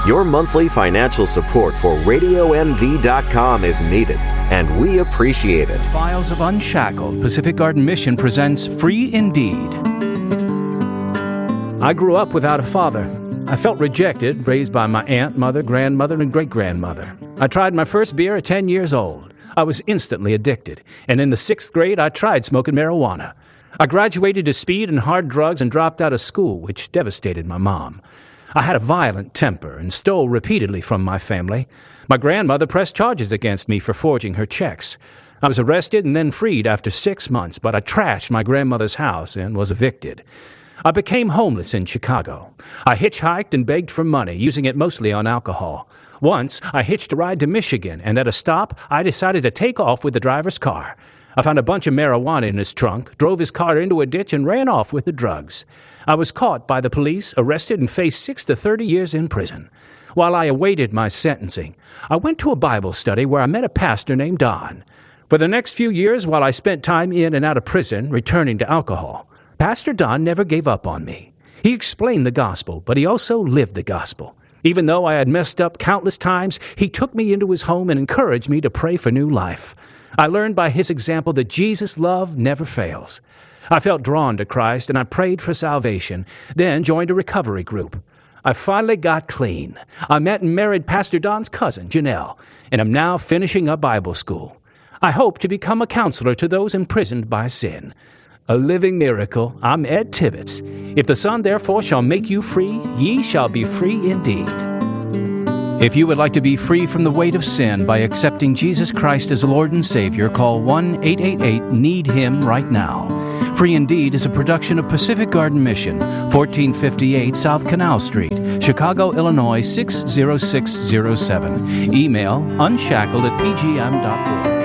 Your monthly financial support for RadioMD.com is needed, and we appreciate it. Files of Unshackled, Pacific Garden Mission presents Free Indeed. I grew up without a father. I felt rejected, raised by my aunt, mother, grandmother, and great-grandmother. I tried my first beer at 10 years old. I was instantly addicted, and in the 6th grade, I tried smoking marijuana. I graduated to speed and hard drugs and dropped out of school, which devastated my mom. I had a violent temper and stole repeatedly from my family. My grandmother pressed charges against me for forging her checks. I was arrested and then freed after 6 months, but I trashed my grandmother's house and was evicted. I became homeless in Chicago. I hitchhiked and begged for money, using it mostly on alcohol. Once, I hitched a ride to Michigan, and at a stop, I decided to take off with the driver's car. I found a bunch of marijuana in his trunk, drove his car into a ditch, and ran off with the drugs. I was caught by the police, arrested, and faced 6 to 30 years in prison. While I awaited my sentencing, I went to a Bible study where I met a pastor named Don. For the next few years, while I spent time in and out of prison, returning to alcohol, Pastor Don never gave up on me. He explained the gospel, but he also lived the gospel. Even though I had messed up countless times, he took me into his home and encouraged me to pray for new life. I learned by his example that Jesus' love never fails. I felt drawn to Christ, and I prayed for salvation, then joined a recovery group. I finally got clean. I met and married Pastor Don's cousin, Janelle, and am now finishing up Bible school. I hope to become a counselor to those imprisoned by sin. A living miracle. I'm Ed Tibbetts. If the Son therefore shall make you free, ye shall be free indeed. If you would like to be free from the weight of sin by accepting Jesus Christ as Lord and Savior, call 1-888-NEED-HIM right now. Free Indeed is a production of Pacific Garden Mission, 1458 South Canal Street, Chicago, Illinois 60607. Email unshackled@pgm.org.